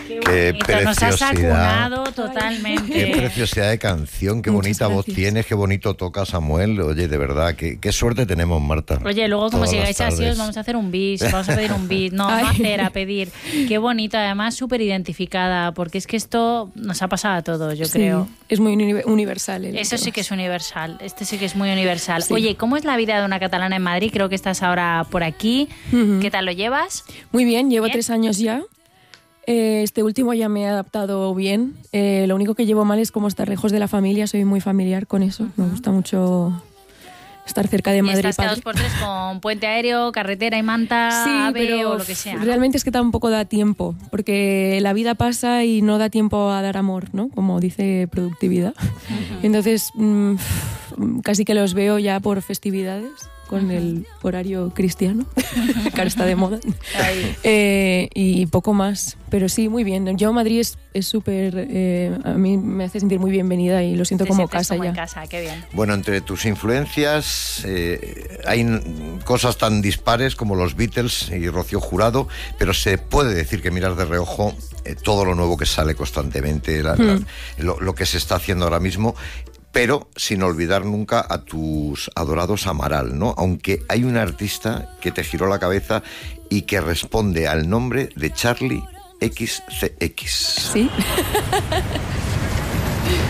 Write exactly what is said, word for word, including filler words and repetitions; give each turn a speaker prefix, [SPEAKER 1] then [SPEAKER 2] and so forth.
[SPEAKER 1] Qué,
[SPEAKER 2] qué preciosidad.
[SPEAKER 1] Nos has acunado totalmente.
[SPEAKER 2] Qué preciosidad de canción, qué
[SPEAKER 3] Muchas
[SPEAKER 2] bonita voz
[SPEAKER 3] gracias.
[SPEAKER 2] tienes, qué bonito toca Samuel. Oye, de verdad, qué, qué suerte tenemos, Marta.
[SPEAKER 1] Oye, luego como
[SPEAKER 2] Todas
[SPEAKER 1] sigáis
[SPEAKER 2] las
[SPEAKER 1] así
[SPEAKER 2] tardes.
[SPEAKER 1] os vamos a hacer un bis, vamos a pedir un bis. No, no
[SPEAKER 3] Ay.
[SPEAKER 1] hacer, a pedir. Qué bonito, además súper identificada, porque es que esto nos ha pasado a todos, yo
[SPEAKER 3] Sí,
[SPEAKER 1] creo.
[SPEAKER 3] es muy uni- universal. el
[SPEAKER 1] Eso sí
[SPEAKER 3] tema.
[SPEAKER 1] que es universal, este sí que es muy universal.
[SPEAKER 3] Sí.
[SPEAKER 1] Oye, ¿cómo es la vida de una catalana en Madrid? Creo que estás ahora por aquí.
[SPEAKER 3] Ujú.
[SPEAKER 1] ¿Qué tal lo llevas?
[SPEAKER 3] Muy bien, llevo
[SPEAKER 1] Bien.
[SPEAKER 3] tres años ya. Eh, este último ya me he adaptado bien. Eh, lo único que llevo mal es como estar lejos de la familia. Soy muy familiar con eso. Me gusta mucho estar cerca de
[SPEAKER 1] Y
[SPEAKER 3] Madrid.
[SPEAKER 1] estás cada
[SPEAKER 3] padre.
[SPEAKER 1] dos por tres con puente aéreo, carretera y manta,
[SPEAKER 3] Sí,
[SPEAKER 1] ave
[SPEAKER 3] pero
[SPEAKER 1] o lo que sea, ¿no?
[SPEAKER 3] realmente es que tampoco da tiempo, porque la vida pasa y no da tiempo a dar amor, ¿no? Como dice productividad. Entonces, mm, casi que los veo ya por festividades, con el horario cristiano, que ahora está de moda.
[SPEAKER 1] Ahí.
[SPEAKER 3] Eh, y poco más. Pero sí, muy bien. Yo Madrid es es súper... eh, a mí me hace sentir muy bienvenida y lo siento
[SPEAKER 1] Te
[SPEAKER 3] como
[SPEAKER 1] sientes
[SPEAKER 3] casa
[SPEAKER 1] como
[SPEAKER 3] ya.
[SPEAKER 1] en casa, qué bien.
[SPEAKER 2] Bueno, entre tus influencias eh, hay n- cosas tan dispares como los Beatles y Rocío Jurado, pero se puede decir que miras de reojo eh, todo lo nuevo que sale constantemente, la- la- lo, lo que se está haciendo ahora mismo, pero sin olvidar nunca a tus adorados Amaral, ¿no? Aunque hay un artista que te giró la cabeza y que responde al nombre de Charlie X C X.
[SPEAKER 3] Sí.